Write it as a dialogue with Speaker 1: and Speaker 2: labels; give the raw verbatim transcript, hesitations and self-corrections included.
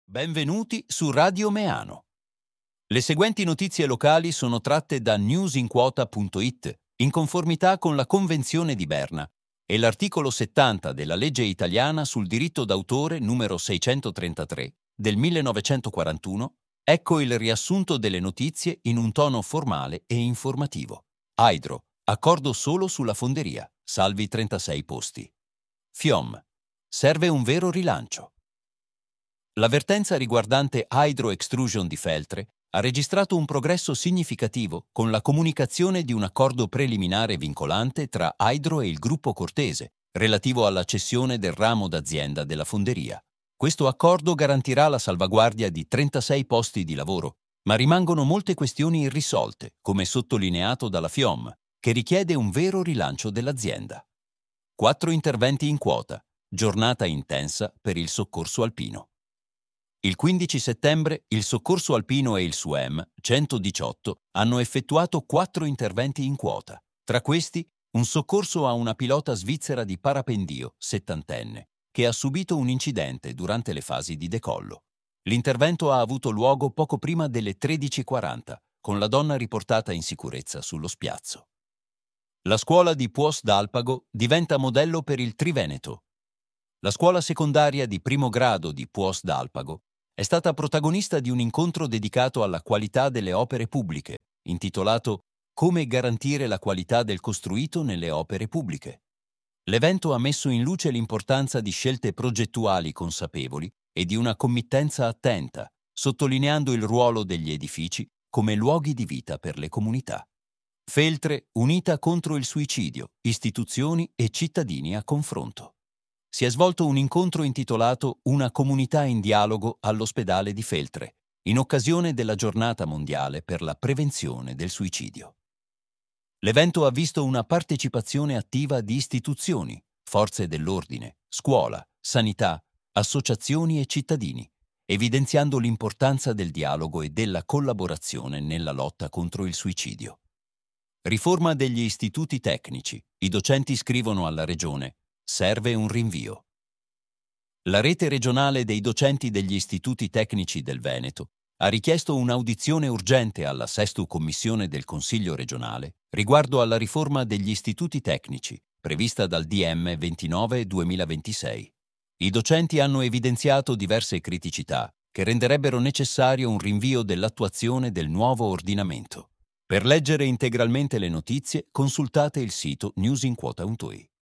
Speaker 1: Benvenuti su Radio Meano. Le seguenti notizie locali sono tratte da newsinquota punto it in conformità con la Convenzione di Berna e l'articolo settanta della legge italiana sul diritto d'autore numero seicentotrentatré del millenovecentoquarantuno. Ecco il riassunto delle notizie in un tono formale e informativo. Hydro, accordo solo sulla fonderia, salvi trentasei posti. FIOM, serve un vero rilancio. L'avvertenza riguardante Hydro Extrusion di Feltre ha registrato un progresso significativo con la comunicazione di un accordo preliminare vincolante tra Hydro e il gruppo Cortese, relativo alla cessione del ramo d'azienda della fonderia. Questo accordo garantirà la salvaguardia di trentasei posti di lavoro, ma rimangono molte questioni irrisolte, come sottolineato dalla FIOM, che richiede un vero rilancio dell'azienda. Quattro interventi in quota, giornata intensa per il soccorso alpino. Il quindici settembre il Soccorso Alpino e il SUEM centodiciotto hanno effettuato quattro interventi in quota. Tra questi, un soccorso a una pilota svizzera di parapendio, settantenne, che ha subito un incidente durante le fasi di decollo. L'intervento ha avuto luogo poco prima delle tredici e quaranta, con la donna riportata in sicurezza sullo spiazzo. La scuola di Puos d'Alpago diventa modello per il Triveneto. La scuola secondaria di primo grado di Puos d'Alpago è stata protagonista di un incontro dedicato alla qualità delle opere pubbliche, intitolato Come garantire la qualità del costruito nelle opere pubbliche. L'evento ha messo in luce l'importanza di scelte progettuali consapevoli e di una committenza attenta, sottolineando il ruolo degli edifici come luoghi di vita per le comunità. Feltre unita contro il suicidio, istituzioni e cittadini a confronto. Si è svolto un incontro intitolato Una comunità in dialogo all'ospedale di Feltre, in occasione della giornata mondiale per la prevenzione del suicidio. L'evento ha visto una partecipazione attiva di istituzioni, forze dell'ordine, scuola, sanità, associazioni e cittadini, evidenziando l'importanza del dialogo e della collaborazione nella lotta contro il suicidio. Riforma degli istituti tecnici. I docenti scrivono alla Regione: serve un rinvio. La rete regionale dei docenti degli istituti tecnici del Veneto ha richiesto un'audizione urgente alla Sestu Commissione del Consiglio regionale riguardo alla riforma degli istituti tecnici, prevista dal D M ventinove duemilaventisei. I docenti hanno evidenziato diverse criticità che renderebbero necessario un rinvio dell'attuazione del nuovo ordinamento. Per leggere integralmente le notizie, consultate il sito newsinquota punto it.